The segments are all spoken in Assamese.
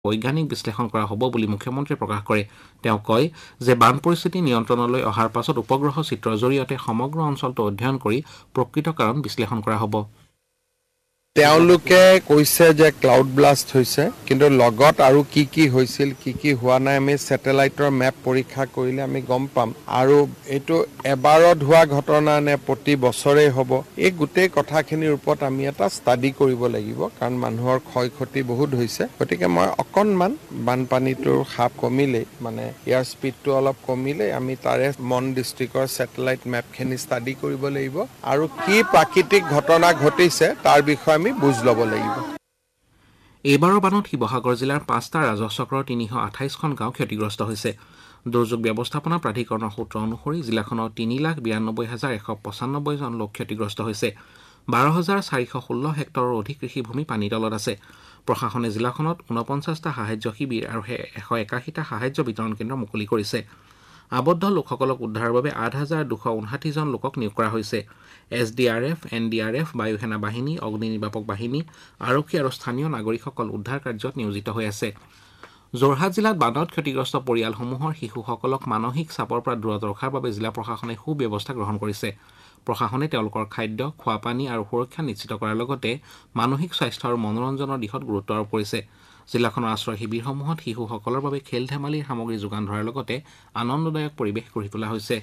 বৈজ্ঞানিক বিশ্লেষণ কৰা হ'ব বুলি মুখ্যমন্ত্ৰীয়ে প্ৰকাশ কৰে। তেওঁ কয় যে বান পৰিস্থিতি নিয়ন্ত্ৰণলৈ অহাৰ পাছত উপগ্ৰহ চিত্ৰৰ জৰিয়তে সমগ্ৰ অঞ্চলটো অধ্যয়ন কৰি প্ৰকৃত কাৰণ বিশ্লেষণ কৰা হ'ব। তেওঁলোকে কৈছে যে ক্লাউড ব্লাষ্ট হৈছে, কিন্তু লগত আৰু কি হৈছিল কি হোৱা নাই আমি স্যাটেলাইটৰ মেপ পৰীক্ষা কৰিলে আমি গম পাম। আৰু এইটো এবাৰত হোৱা ঘটনা নে প্ৰতি বছৰে হ'ব, এই গোটেই কথাখিনিৰ ওপৰত আমি এটা ষ্টাডি কৰিব লাগিব, কাৰণ মানুহৰ ক্ষয় ক্ষতি বহুত হৈছে। গতিকে মই অকণমান বানপানীটোৰ খাপ কমিলেই, মানে ইয়াৰ স্পীডটো অলপ কমিলেই আমি তাৰে মন ডিষ্ট্ৰিক্টৰ স্যাটেলাইট মেপখিনি ষ্টাডি কৰিব লাগিব আৰু কি প্ৰাকৃতিক ঘটনা ঘটিছে তাৰ বিষয়ে আমি বুজ ল'ব লাগিব। এইবাৰৰ বানত শিৱসাগৰ জিলাৰ 5টা ৰাজহ চক্ৰৰ 328খন গাঁও ক্ষতিগ্ৰস্ত হৈছে। দুৰ্যোগ ব্যৱস্থাপনা প্ৰাধিকৰণৰ সূত্ৰ অনুসৰি জিলাখনৰ 3,92,195 জন লোক ক্ষতিগ্ৰস্ত হৈছে। 12,416 হেক্টৰৰ অধিক কৃষিভূমি পানীৰ তলত আছে। প্ৰশাসনে জিলাখনত 49টা সাহায্য শিবিৰ আৰু 181টা সাহায্য বিতৰণ কেন্দ্ৰ মুকলি কৰিছে। আবদ্ধ লোকসকলক উদ্ধাৰৰ বাবে 8,259 জন লোকক নিয়োগ কৰা হৈছে। SDRF, NDRF, বায়ু সেনা বাহিনী, অগ্নি নিৰ্বাপক বাহিনী, আৰক্ষী আৰু স্থানীয় নাগৰিকসকল উদ্ধাৰ কাৰ্যত নিয়োজিত হৈ আছে। যোৰহাট জিলাত বানত ক্ষতিগ্ৰস্ত পৰিয়ালসমূহৰ শিশুসকলক মানসিক চাপৰ পৰা দূৰত ৰখাৰ বাবে জিলা প্ৰশাসনে সুব্যৱস্থা গ্ৰহণ কৰিছে। প্ৰশাসনে তেওঁলোকৰ খাদ্য, খোৱাপানী আৰু সুৰক্ষা নিশ্চিত কৰাৰ লগতে মানসিক স্বাস্থ্য আৰু মনোৰঞ্জনৰ দিশত গুৰুত্ব আৰোপ কৰিছে। জিলাখনৰ আশ্ৰয় শিবিৰসমূহত শিশুসকলৰ বাবে খেল ধেমালিৰ সামগ্ৰী যোগান ধৰাৰ লগতে আনন্দদায়ক পৰিৱেশ গঢ়ি তোলা হৈছে।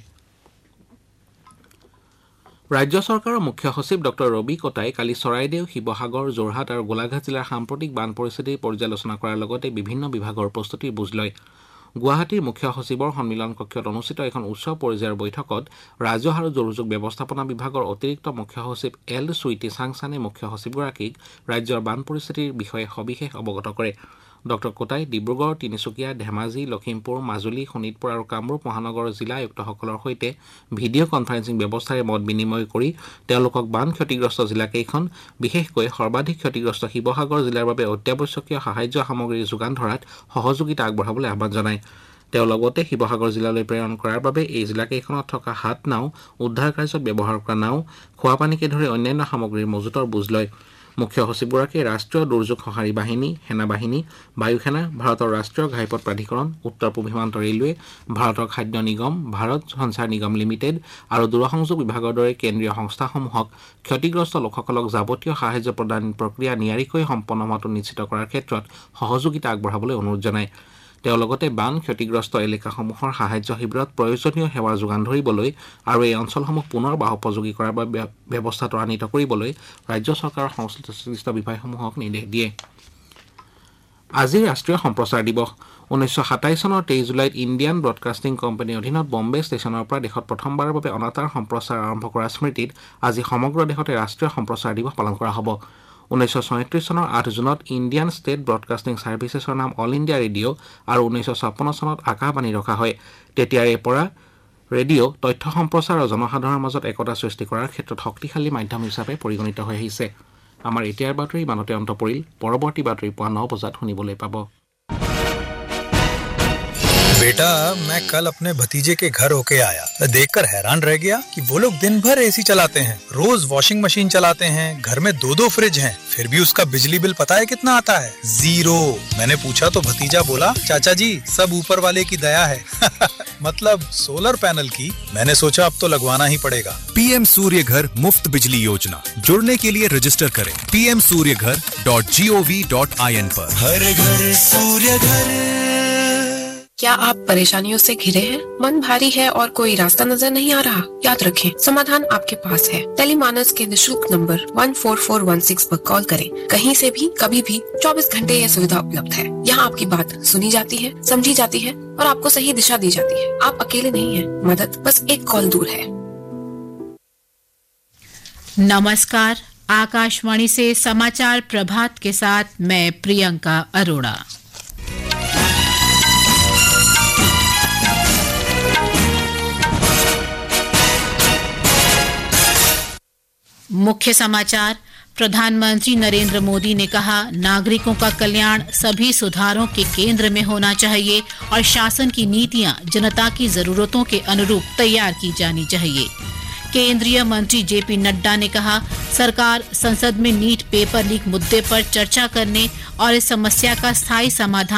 ৰাজ্য চৰকাৰৰ মুখ্য সচিব ড ৰবি কটাই কালি চৰাইদেউ, শিৱসাগৰ, যোৰহাট আৰু গোলাঘাট জিলাৰ সাম্প্ৰতিক বান পৰিস্থিতিৰ পৰ্যালোচনা কৰাৰ লগতে বিভিন্ন বিভাগৰ প্ৰস্তুতিৰ বুজ লয়। গুৱাহাটীৰ মুখ্য সচিবৰ সন্মিলন কক্ষত অনুষ্ঠিত এখন উচ্চ পৰ্যায়ৰ বৈঠকত ৰাজহ আৰু দুৰ্যোগ ব্যৱস্থাপনা বিভাগৰ অতিৰিক্ত মুখ্য সচিব এল চুইটি চাংচানে মুখ্য সচিবগৰাকীক ৰাজ্যৰ বান পৰিস্থিতিৰ বিষয়ে সবিশেষ অৱগত কৰে। ড কোটাই ডিব্ৰুগড়, তিনিচুকীয়া, ধেমাজি, লখিমপুৰ, মাজুলী, শোণিতপুৰ আৰু কামৰূপ মহানগৰৰ জিলা আয়ুক্তসকলৰ সৈতে ভিডিঅ' কনফাৰেন্সিং ব্যৱস্থাৰে মত বিনিময় কৰি তেওঁলোকক বান ক্ষতিগ্ৰস্ত জিলাকেইখন, বিশেষকৈ সৰ্বাধিক ক্ষতিগ্ৰস্ত শিৱসাগৰ জিলাৰ বাবে অত্যাৱশ্যকীয় সাহায্য সামগ্ৰী যোগান ধৰাত সহযোগিতা আগবঢ়াবলৈ আহ্বান জনায়। তেওঁ লগতে শিৱসাগৰ জিলালৈ প্ৰেৰণ কৰাৰ বাবে এই জিলাকেইখনত থকা হাত নাও, উদ্ধাৰ কাৰ্যত ব্যৱহাৰ কৰা নাও, খোৱাপানীকে ধৰি অন্যান্য সামগ্ৰীৰ মজুতৰ বুজ লয়। মুখ্য সচিবগৰাকীয়ে ৰাষ্ট্ৰীয় দুৰ্যোগ সঁহাৰি বাহিনী, সেনাবাহিনী, বায়ুসেনা, ভাৰতৰ ৰাষ্ট্ৰীয় ঘাইপথ প্ৰাধিকৰণ, উত্তৰ পূব সীমান্ত ৰেলৱে, ভাৰতৰ খাদ্য নিগম, ভাৰত সঞ্চাৰ নিগম লিমিটেড আৰু দূৰসংযোগ বিভাগৰ দৰে কেন্দ্ৰীয় সংস্থাসমূহক ক্ষতিগ্ৰস্ত লোকসকলক যাৱতীয় সাহায্য প্ৰদান প্ৰক্ৰিয়া নিয়াৰিকৈ সম্পন্ন হোৱাটো নিশ্চিত কৰাৰ ক্ষেত্ৰত সহযোগিতা আগবঢ়াবলৈ অনুৰোধ জনায়। তেওঁ লগতে বান ক্ষতিগ্ৰস্ত এলেকাসমূহৰ সাহায্য শিবিৰত প্ৰয়োজনীয় সেৱাৰ যোগান ধৰিবলৈ আৰু এই অঞ্চলসমূহ পুনৰ বাসোপযোগী কৰাৰ বাবে ব্যৱস্থা ত্বৰান্বিত কৰিবলৈ ৰাজ্য চৰকাৰৰ সংশ্লিষ্ট বিভাগসমূহক নিৰ্দেশ দিয়ে। আজি ৰাষ্ট্ৰীয় সম্প্ৰচাৰ দিৱস। 1927 চনৰ 23 জুলাইত ইণ্ডিয়ান ব্ৰডকাষ্টিং কোম্পানীৰ অধীনত বম্বে ষ্টেচনৰ পৰা দেশত প্ৰথমবাৰৰ বাবে অনাতাঁৰ সম্প্ৰচাৰ আৰম্ভ কৰাৰ স্মৃতিত আজি সমগ্ৰ দেশতে ৰাষ্ট্ৰীয় সম্প্ৰচাৰ দিৱস পালন কৰা হ'ব। 1937 চনৰ 8 জুনত ইণ্ডিয়ান ষ্টেট ব্ৰডকাষ্টিং ছাৰ্ভিচেছৰ নাম অল ইণ্ডিয়া ৰেডিঅ' আৰু 1956 চনত আকাশবাণী ৰখা হয়। তেতিয়াৰে পৰা ৰেডিঅ' তথ্য সম্প্ৰচাৰ আৰু জনসাধাৰণৰ মাজত একতা সৃষ্টি কৰাৰ ক্ষেত্ৰত শক্তিশালী মাধ্যম হিচাপে পৰিগণিত হৈ আহিছে। আমাৰ এতিয়াৰ বাতৰি ইমানতে অন্ত পৰিল। পৰৱৰ্তী বাতৰি পুৱা 9 বজাত শুনিবলৈ পাব। बेटा, मैं कल अपने भतीजे के घर होके आया, देखकर हैरान रह गया कि वो लोग दिन भर एसी चलाते हैं, रोज वॉशिंग मशीन चलाते हैं, घर में 2-2 फ्रिज हैं, फिर भी उसका बिजली बिल पता है कितना आता है? 0। मैंने पूछा तो भतीजा बोला, चाचा जी सब ऊपर वाले की दया है। मतलब सोलर पैनल की। मैंने सोचा अब तो लगवाना ही पड़ेगा। पीएम सूर्य घर मुफ्त बिजली योजना, जुड़ने के लिए रजिस्टर करें pmsuryaghar.gov.in पर। हर घर सूर्य घर। क्या आप परेशानियों से घिरे हैं? मन भारी है और कोई रास्ता नजर नहीं आ रहा? याद रखें, समाधान आपके पास है। टेलीमानस के निशुल्क नंबर 14416 पर कॉल करें। कहीं से भी, कभी भी, 24 घंटे यह सुविधा उपलब्ध है। यहाँ आपकी बात सुनी जाती है, समझी जाती है और आपको सही दिशा दी जाती है। आप अकेले नहीं हैं, मदद बस एक कॉल दूर है। नमस्कार, आकाशवाणी से समाचार प्रभात के साथ मैं प्रियंका अरोड़ा। मुख्य समाचार। प्रधानमंत्री नरेंद्र मोदी ने कहा, नागरिकों का कल्याण सभी सुधारों के केंद्र में होना चाहिए और शासन की नीतियां जनता की जरूरतों के अनुरूप तैयार की जानी चाहिए। केंद्रीय मंत्री जेपी नड्डा ने कहा, सरकार संसद में नीट पेपर लीक मुद्दे पर चर्चा करने और इस समस्या का स्थायी समाधान